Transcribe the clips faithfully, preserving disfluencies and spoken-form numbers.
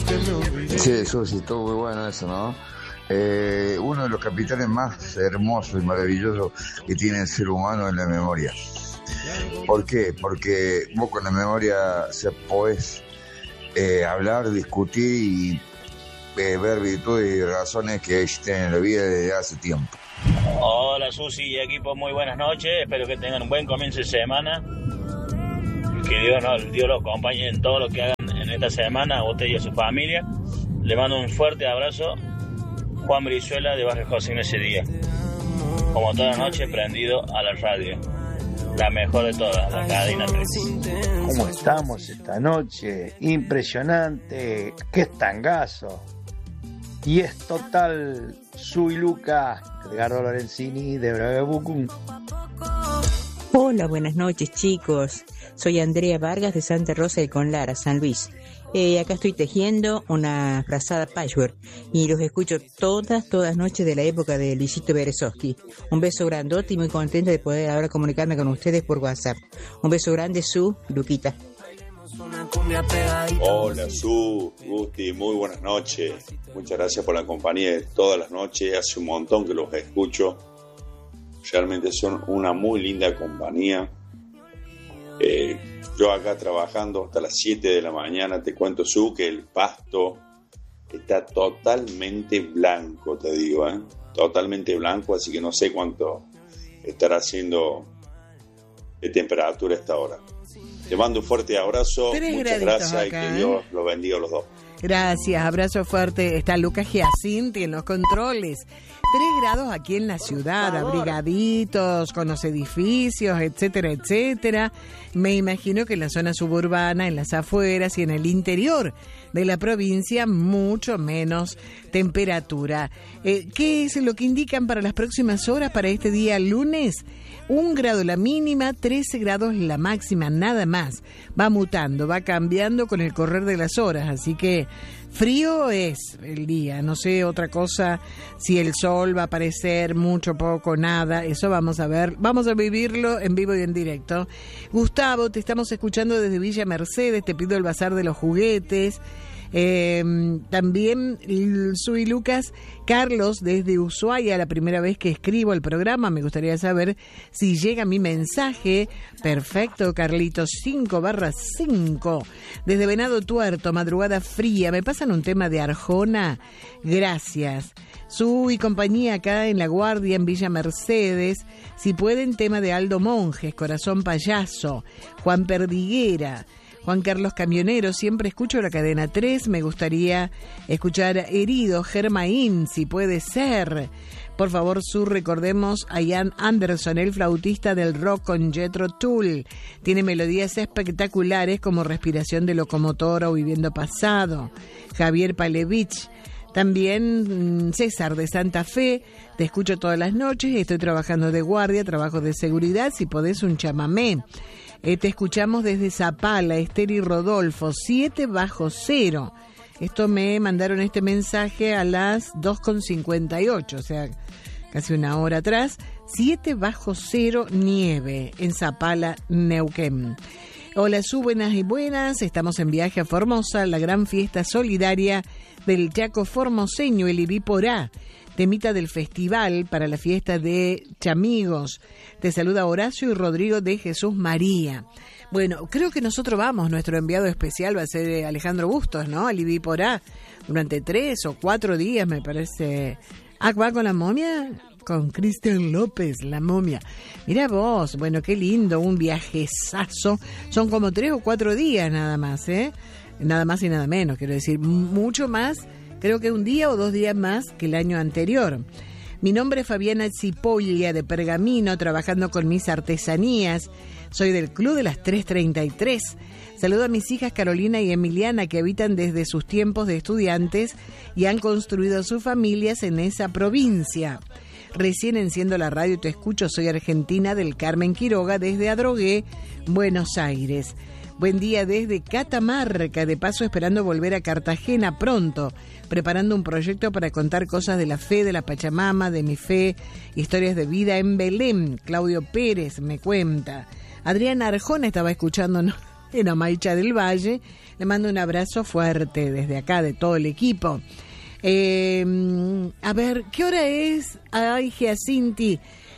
Sí, Susi, estuvo muy bueno eso, ¿no? Eh, uno de los capitales más hermosos y maravillosos que tiene el ser humano es la memoria. ¿Por qué? Porque vos con la memoria se podés eh, hablar, discutir y eh, ver virtudes y razones que existen en la vida desde hace tiempo. Hola Susi y equipo, muy buenas noches, espero que tengan un buen comienzo de semana, que Dios, no, Dios los acompañe en todo lo que hagan en esta semana, a usted y a su familia. Le mando un fuerte abrazo, Juan Brizuela de Barrio José Ignacio Díaz, como toda noche prendido a la radio, la mejor de todas, la cadena tres. ¿Cómo estamos esta noche? Impresionante, qué estangazo. Y es total, Sui Luca, Edgardo Lorenzini de Braga-Bucum. Hola, buenas noches chicos. Soy Andrea Vargas de Santa Rosa de Conlara, San Luis. Eh, acá estoy tejiendo una frazada patchwork y los escucho todas, todas noches de la época de Luisito Berezovsky. Un beso grandote y muy contenta de poder ahora comunicarme con ustedes por WhatsApp. Un beso grande, Su, Luquita. Hola Su, Gusti, muy buenas noches. Muchas gracias por la compañía de todas las noches. Hace un montón que los escucho. Realmente son una muy linda compañía. Eh, yo acá trabajando hasta las siete de la mañana, te cuento Su que el pasto está totalmente blanco, te digo, ¿eh? Totalmente blanco, así que no sé cuánto estará haciendo de temperatura a esta hora. Te mando un fuerte abrazo, Tres muchas gracias acá, y que Dios los bendiga a los dos. Gracias, abrazo fuerte. Está Lucas Giacinti en los controles. Tres grados aquí en la ciudad, abrigaditos, con los edificios, etcétera, etcétera. Me imagino que en la zona suburbana, en las afueras y en el interior de la provincia, mucho menos temperatura. Eh, ¿Qué es lo que indican para las próximas horas, para este día lunes? Un grado la mínima, trece grados la máxima, nada más. Va mutando, va cambiando con el correr de las horas, así que frío es el día. No sé otra cosa, si el sol va a aparecer mucho, poco, nada. Eso vamos a ver, vamos a vivirlo en vivo y en directo. Gustavo, te estamos escuchando desde Villa Mercedes, te pido el bazar de los juguetes. Eh, también soy Lucas. Carlos desde Ushuaia, la primera vez que escribo el programa, me gustaría saber si llega mi mensaje. Perfecto, Carlitos, cinco barra cinco desde Venado Tuerto, madrugada fría. ¿Me pasan un tema de Arjona? Gracias. Su y compañía acá en La Guardia, en Villa Mercedes. Si pueden, tema de Aldo Monjes, Corazón Payaso. Juan Perdiguera. Juan Carlos Camionero, siempre escucho la cadena tres, me gustaría escuchar Herido, Germain, si puede ser. Por favor, Su, recordemos a Ian Anderson, el flautista del rock con Jethro Tull. Tiene melodías espectaculares como Respiración de Locomotora o Viviendo Pasado. Javier Palevich. También César de Santa Fe, te escucho todas las noches, estoy trabajando de guardia, trabajo de seguridad, si podés un chamamé. Eh, te escuchamos desde Zapala, Esther y Rodolfo, siete bajo cero. Esto me mandaron este mensaje a las dos con cincuenta y ocho, o sea, casi una hora atrás. siete bajo cero, nieve en Zapala, Neuquén. Hola, Su, buenas y buenas. Estamos en viaje a Formosa, la gran fiesta solidaria del Chaco formoseño, el Ibiporá. Temita del festival para la fiesta de Chamigos. Te saluda Horacio y Rodrigo de Jesús María. Bueno, creo que nosotros vamos, nuestro enviado especial va a ser Alejandro Bustos, ¿no? Al Ibiporá, durante tres o cuatro días, me parece. Ah, ¿va con la momia? Con Cristian López, la momia. Mira vos, bueno, qué lindo, un viajezazo. Son como tres o cuatro días nada más, ¿eh? Nada más y nada menos, quiero decir, mucho más. Creo que un día o dos días más que el año anterior. Mi nombre es Fabiana Cipolla de Pergamino, trabajando con mis artesanías. Soy del Club de las tres treinta y tres. Saludo a mis hijas Carolina y Emiliana, que habitan desde sus tiempos de estudiantes y han construido sus familias en esa provincia. Recién enciendo la radio y te escucho. Soy argentina, del Carmen Quiroga, desde Adrogué, Buenos Aires. Buen día desde Catamarca, de paso esperando volver a Cartagena pronto, preparando un proyecto para contar cosas de la fe, de la Pachamama, de mi fe, historias de vida en Belén. Claudio Pérez me cuenta. Adriana Arjona estaba escuchando, ¿no? en Amaicha del Valle. Le mando un abrazo fuerte desde acá, de todo el equipo. Eh, a ver, ¿qué hora es? Ay, Giacinti.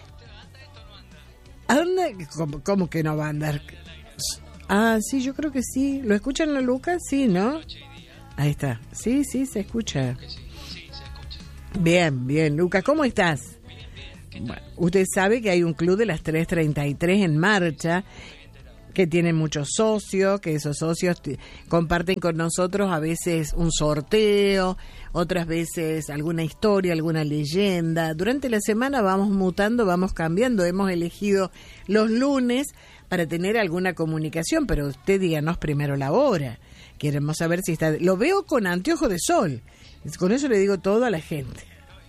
¿A dónde? ¿Cómo, cómo que no va a andar? Ah, sí, yo creo que sí. ¿Lo escuchan, la Lucas? Sí, ¿no? Ahí está. Sí, sí, se escucha. Bien, bien. Lucas, ¿cómo estás? Bueno, usted sabe que hay un club de las tres treinta y tres en marcha, que tiene muchos socios, que esos socios t- comparten con nosotros a veces un sorteo, otras veces alguna historia, alguna leyenda. Durante la semana vamos mutando, vamos cambiando. Hemos elegido los lunes para tener alguna comunicación, pero usted díganos primero la hora. Queremos saber si está... Lo veo con anteojo de sol. Con eso le digo todo a la gente.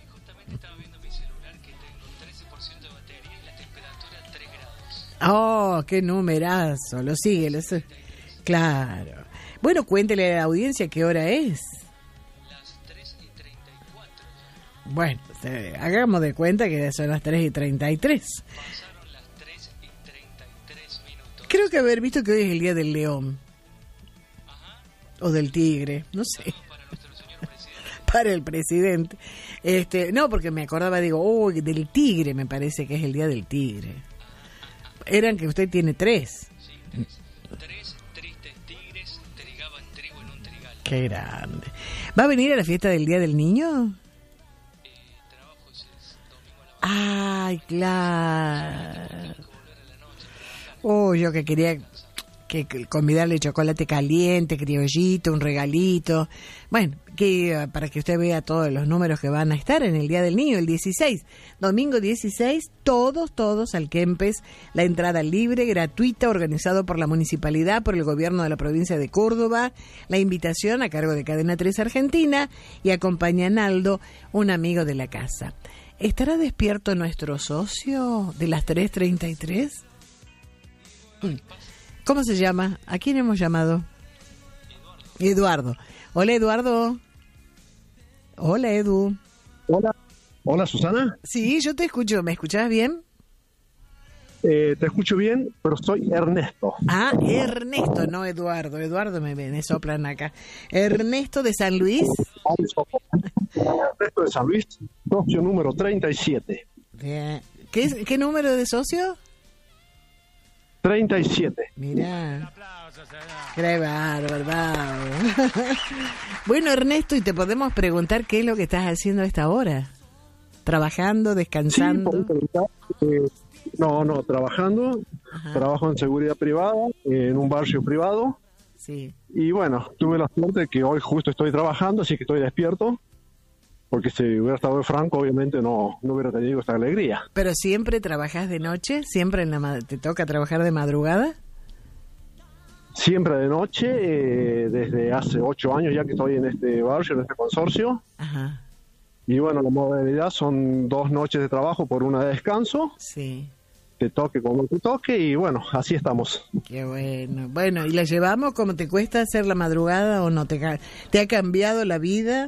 Oh, qué numerazo, lo sigue, lo sigue. Claro. Bueno, cuéntele a la audiencia qué hora es. Las tres y treinta y cuatro. Bueno, eh, hagamos de cuenta que son las tres y treinta y tres. Pasaron las tres y treinta y tres minutos. Creo que haber visto que hoy es el día del león. Ajá. O del tigre, no sé. Para nuestro señor presidente. Para el presidente. Este, no, porque me acordaba, digo, oh, del tigre, me parece que es el día del tigre. Eran que usted tiene tres. Sí, tres. Tres tristes tigres trigaban trigo en un trigal. Qué grande. ¿Va a venir a la fiesta del Día del Niño? Eh, trabajo ese domingo a la... Ay, claro. Oh, yo que quería que, que convidarle chocolate caliente, criollito, un regalito. Bueno, que para que usted vea todos los números que van a estar en el Día del Niño, el dieciséis. Domingo dieciséis, todos, todos al Kempes. La entrada libre, gratuita, organizado por la Municipalidad, por el Gobierno de la Provincia de Córdoba. La invitación a cargo de Cadena tres Argentina y acompaña a Naldo, un amigo de la casa. ¿Estará despierto nuestro socio de las tres treinta y tres? ¿Cómo se llama? ¿A quién hemos llamado? Eduardo. Eduardo. Hola, Eduardo. Hola, Edu. Hola. Hola, Susana. Sí, yo te escucho. ¿Me escuchás bien? Eh, te escucho bien, pero soy Ernesto. Ah, Ernesto, no Eduardo. Eduardo me, me soplan acá. Ernesto de San Luis. Ernesto de San Luis, socio número treinta y siete. Bien. ¿Qué, ¿Qué número de socio? treinta y siete. Mirá. Qué bárbaro, bárbaro. Bueno, Ernesto, y te podemos preguntar qué es lo que estás haciendo a esta hora. ¿Trabajando, descansando? Sí, preguntar, eh, no, no, trabajando. Ajá. Trabajo en seguridad privada, eh, en un barrio privado. Sí. Y bueno, tuve la suerte de que hoy justo estoy trabajando, así que estoy despierto. Porque si hubiera estado en Franco, obviamente no, no hubiera tenido esta alegría. ¿Pero siempre trabajas de noche? ¿Siempre en la te toca trabajar de madrugada? Siempre de noche, eh, desde hace ocho años ya que estoy en este barrio, en este consorcio. Ajá. Y bueno, la modalidad son dos noches de trabajo por una de descanso. Sí. Te toque como te toque y bueno, así estamos. Qué bueno. Bueno, ¿y la llevamos? ¿Cómo te cuesta hacer la madrugada o no? ¿Te, te ha cambiado la vida?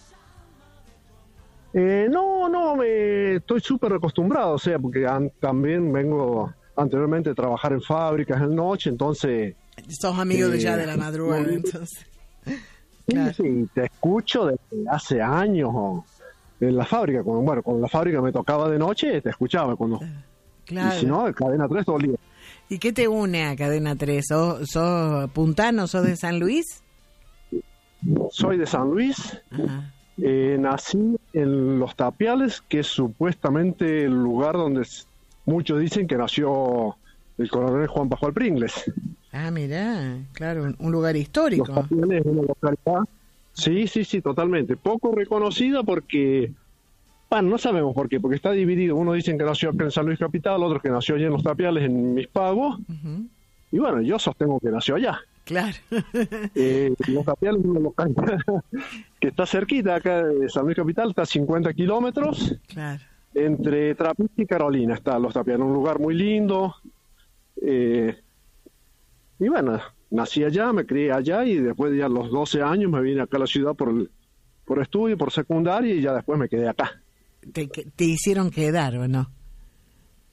Eh, no, no, me estoy súper acostumbrado, o sea, porque an, también vengo anteriormente a trabajar en fábricas en noche, entonces... Sos amigo eh, de ya de la madrugada, no, entonces. Sí, Claro. sí, te escucho desde hace años en la fábrica, cuando, bueno, cuando la fábrica me tocaba de noche, te escuchaba, cuando... Claro. Y si no, Cadena tres todo el día. ¿Y qué te une a Cadena tres? ¿Sos, sos puntano, sos de San Luis? Soy de San Luis. Ajá. Eh, nací en Los Tapiales, que es supuestamente el lugar donde muchos dicen que nació el coronel Juan Pascual Pringles. Ah, mirá, claro, un, un lugar histórico. Los Tapiales es una localidad, sí, sí, sí, totalmente. Poco reconocida porque, bueno, no sabemos por qué, porque está dividido. Uno dicen que nació acá en San Luis Capital, otros que nació allá en Los Tapiales, en Mispagos. Uh-huh. Y bueno, yo sostengo que nació allá. Claro. eh, Los Tapiales es una localidad que está cerquita acá de San Luis Capital, está a cincuenta kilómetros. Claro. Entre Trapiche y Carolina está Los Tapiales, un lugar muy lindo. Eh, y bueno, nací allá, me crié allá y después de a los doce años me vine acá a la ciudad por el, por estudio, por secundaria y ya después me quedé acá. ¿Te, te hicieron quedar o no?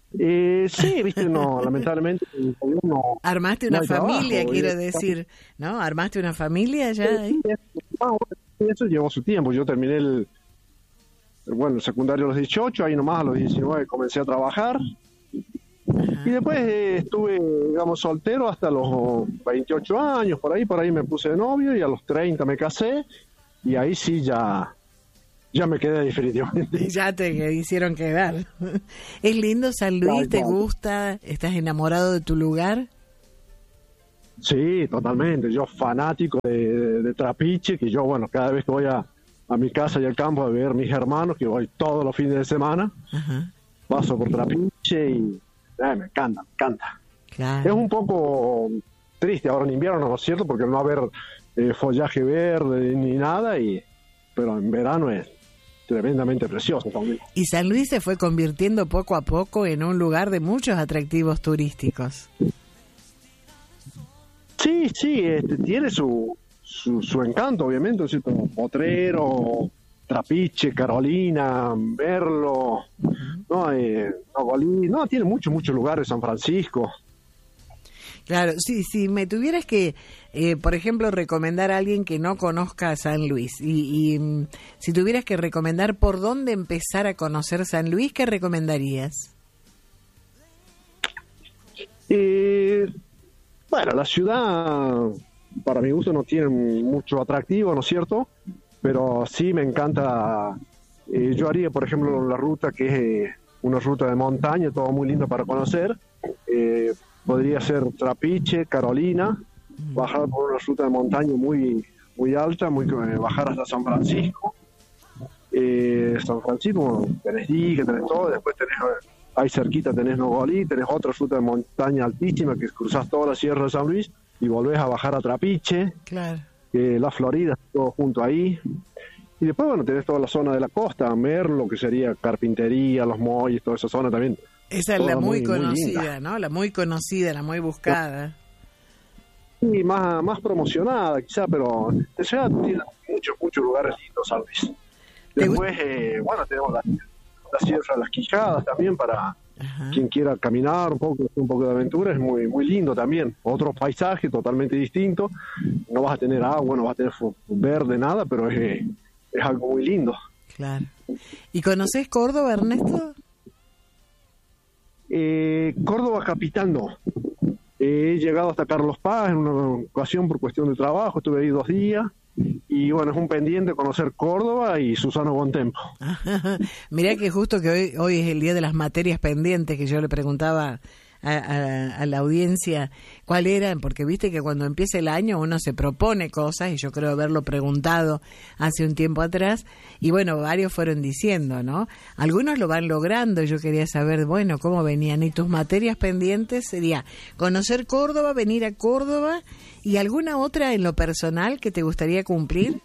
Eh, sí, viste, no, lamentablemente no. Armaste una no hay familia, trabajo, quiero y- decir, ¿no? Armaste una familia ya. ahí? Sí, eso, eso llevó su tiempo. Yo terminé el, el, bueno, el secundario a los dieciocho, ahí nomás a los diecinueve comencé a trabajar. Y después eh, estuve, digamos, soltero hasta los veintiocho años, por ahí, por ahí me puse de novio y a los treinta me casé y ahí sí ya, ya me quedé definitivamente. Ya te hicieron quedar. ¿Es lindo San Luis? Claro, ¿Te claro. gusta? ¿Estás enamorado de tu lugar? Sí, totalmente. Yo fanático de, de, de Trapiche, que yo, bueno, cada vez que voy a, a mi casa y al campo a ver mis hermanos, que voy todos los fines de semana, Ajá, paso por Trapiche y eh, me encanta, me encanta. claro. Es un poco triste ahora en invierno, ¿no es cierto? Porque no va a haber eh, follaje verde ni nada, y pero en verano es tremendamente precioso también. Y San Luis se fue convirtiendo poco a poco en un lugar de muchos atractivos turísticos. Sí, sí, este, tiene su, su, su encanto, obviamente, ¿no es cierto? Potrero, Trapiche, Carolina, Merlo, ¿no? Eh, Nogolí, no, tiene muchos, muchos lugares, San Francisco. Claro, sí, si me tuvieras que, eh, por ejemplo, recomendar a alguien que no conozca San Luis y, y mm, si tuvieras que recomendar por dónde empezar a conocer San Luis, ¿qué recomendarías? Eh, bueno, la ciudad, para mi gusto, no tiene mucho atractivo, ¿no es cierto? Pero sí me encanta. Eh, yo haría, por ejemplo, la ruta que es eh, una ruta de montaña, todo muy lindo para conocer. Eh, podría ser Trapiche, Carolina, bajar por una ruta de montaña muy muy alta, muy eh, bajar hasta San Francisco. Eh, San Francisco, bueno, tenés dique, tenés todo, después tenés ahí cerquita tenés Nogolí, tenés otra ruta de montaña altísima que cruzás toda la Sierra de San Luis y volvés a bajar a Trapiche. Claro. Eh, la Florida, todo junto ahí. Y después, bueno, tenés toda la zona de la costa, Merlo, que sería Carpintería, Los Molles, toda esa zona también. Esa es la Toda muy, muy- muy conocida, linda. ¿no? La muy conocida, la muy buscada. Y más, más promocionada, quizá, pero la ciudad tiene muchos, muchos lugares lindos, San Luis. ¿Te Después, eh, bueno, tenemos la, la Sierra de las Quijadas también para Ajá. quien quiera caminar un poco, un poco de aventura, es muy, muy lindo también. Otro paisaje totalmente distinto. No vas a tener agua, no vas a tener fu- verde, nada, pero es, eh, es algo muy lindo. Claro. ¿Y conoces Córdoba, Ernesto? Eh, Córdoba capital no. Eh, he llegado hasta Carlos Paz en una ocasión por cuestión de trabajo, estuve ahí dos días. Y bueno, es un pendiente conocer Córdoba y Susano Bontempo. Mirá que justo que hoy, hoy es el día de las materias pendientes, que yo le preguntaba a, a, a la audiencia cuál eran, porque viste que cuando empieza el año uno se propone cosas, y yo creo haberlo preguntado hace un tiempo atrás, y bueno, varios fueron diciendo, ¿no? Algunos lo van logrando, yo quería saber, bueno, cómo venían, y tus materias pendientes sería conocer Córdoba, venir a Córdoba, y alguna otra en lo personal que te gustaría cumplir.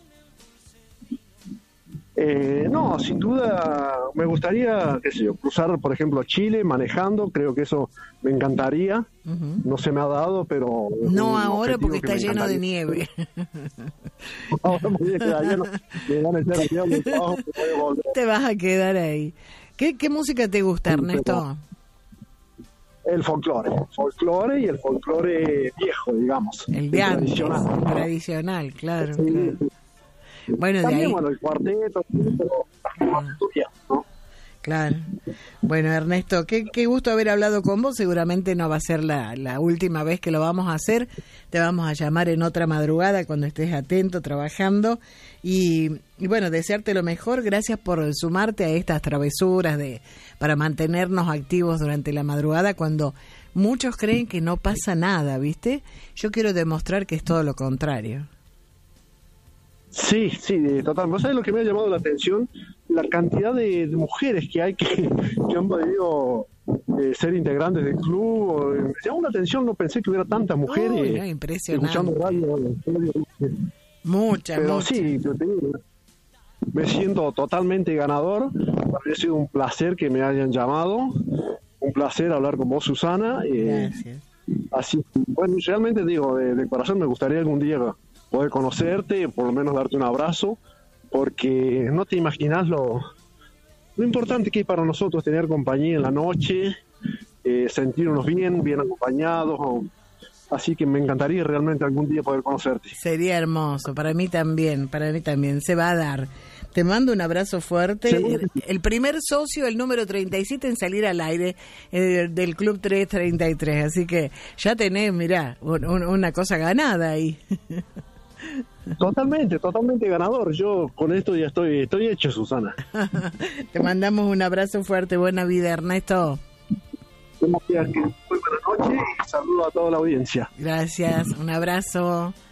Eh, no, sin duda me gustaría, qué sé yo, cruzar, por ejemplo, Chile manejando, creo que eso me encantaría. Uh-huh. No se me ha dado, pero... es No un ahora objetivo porque que está me lleno de encantaría. nieve. Ahora me voy a quedar lleno, me van a echar aquí a mi trabajo, me voy a volver. Te vas a quedar ahí. ¿Qué, qué música te gusta, Sí, Ernesto? El folclore, folclore y el folclore viejo, digamos. El de antes, tradicional. el tradicional, claro, Sí, claro. sí. Bueno, de También, ahí, bueno, el cuarteto, pero ¿no? claro. Bueno, Ernesto, qué, qué gusto haber hablado con vos. Seguramente no va a ser la, la última vez que lo vamos a hacer. Te vamos a llamar en otra madrugada cuando estés atento, trabajando. Y, y bueno, desearte lo mejor. Gracias por sumarte a estas travesuras de para mantenernos activos durante la madrugada cuando muchos creen que no pasa nada, ¿viste? Yo quiero demostrar que es todo lo contrario. Sí, sí, total. ¿Vos sabés lo que me ha llamado la atención? La cantidad de, de mujeres que hay que, que han podido eh, ser integrantes del club. O, eh, me llamó la atención, no pensé que hubiera tantas mujeres Uy, no, impresionante. escuchando radio. Muchas, Pero muchas. sí, yo te digo, me siento totalmente ganador. Ha sido un placer que me hayan llamado. Un placer hablar con vos, Susana. Eh, Gracias. así, bueno, realmente digo, de, de corazón me gustaría algún día poder conocerte, por lo menos darte un abrazo, porque no te imaginas lo, lo importante que es para nosotros tener compañía en la noche, eh, sentirnos bien, bien acompañados. O, así que me encantaría realmente algún día poder conocerte. Sería hermoso, para mí también, para mí también, se va a dar. Te mando un abrazo fuerte. El, el primer socio, el número treinta y siete en salir al aire eh, del Club trescientos treinta y tres, así que ya tenés, mirá, un, un, una cosa ganada ahí. Totalmente, totalmente ganador. Yo con esto ya estoy, estoy hecho, Susana. Te mandamos un abrazo fuerte, buena vida, Ernesto. Muy buenas noches y saludo a toda la audiencia. Gracias, un abrazo.